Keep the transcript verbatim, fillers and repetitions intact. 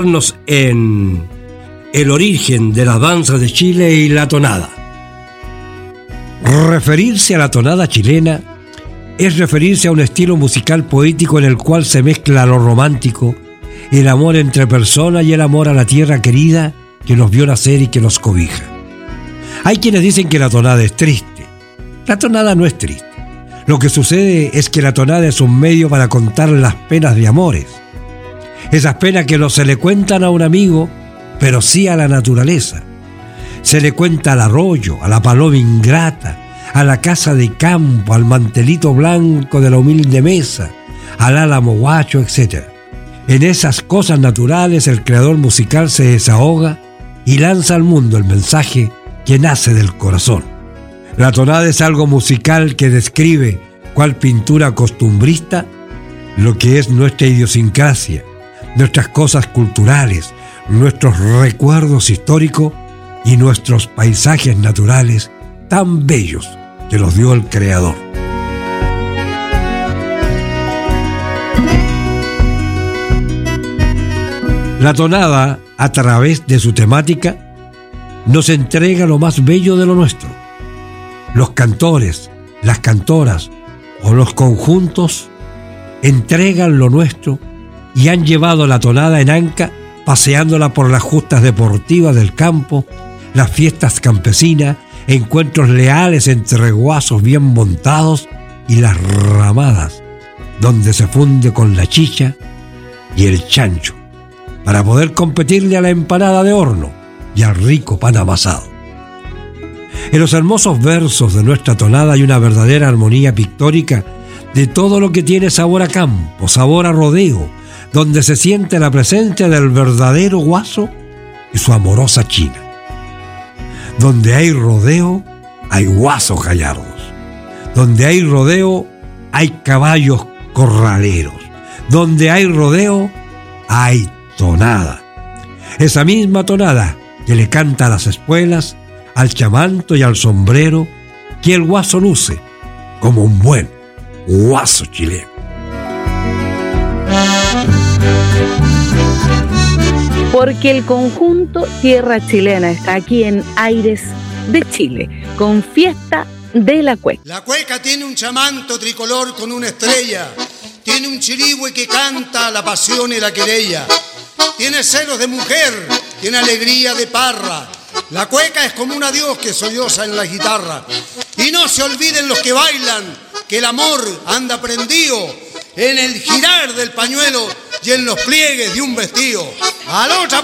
adentrarnos en el origen de la danza de Chile y la tonada. Referirse a la tonada chilena es referirse a un estilo musical poético en el cual se mezcla lo romántico, el amor entre personas y el amor a la tierra querida que nos vio nacer y que nos cobija. Hay quienes dicen que la tonada es triste. La tonada no es triste. Lo que sucede es que la tonada es un medio para contar las penas de amores. Esas penas que no se le cuentan a un amigo, pero sí a la naturaleza. Se le cuenta al arroyo, a la paloma ingrata, a la casa de campo, al mantelito blanco de la humilde mesa, al álamo guacho, etcétera. En esas cosas naturales el creador musical se desahoga y lanza al mundo el mensaje que nace del corazón. La tonada es algo musical que describe, cual pintura costumbrista, lo que es nuestra idiosincrasia, nuestras cosas culturales, nuestros recuerdos históricos y nuestros paisajes naturales tan bellos que los dio el creador. La tonada, a través de su temática, nos entrega lo más bello de lo nuestro. Los cantores, las cantoras o los conjuntos entregan lo nuestro y han llevado la tonada en anca, paseándola por las justas deportivas del campo, las fiestas campesinas, encuentros leales entre guasos bien montados y las ramadas, donde se funde con la chicha y el chancho, para poder competirle a la empanada de horno y al rico pan amasado. En los hermosos versos de nuestra tonada hay una verdadera armonía pictórica de todo lo que tiene sabor a campo, sabor a rodeo, donde se siente la presencia del verdadero guaso y su amorosa china. Donde hay rodeo, hay guasos gallardos. Donde hay rodeo, hay caballos corraleros. Donde hay rodeo, hay tonada. Esa misma tonada que le canta a las espuelas, al chamanto y al sombrero, que el guaso luce como un buen guaso chileno. Porque el conjunto Tierra Chilena está aquí en Aires de Chile, con Fiesta de la Cueca. La cueca tiene un chamanto tricolor con una estrella, tiene un chirigüe que canta la pasión y la querella, tiene celos de mujer, tiene alegría de parra. La cueca es como un adiós que solloza en la guitarra. Y no se olviden los que bailan que el amor anda prendido en el girar del pañuelo y en los pliegues de un vestido. ¡A la otra!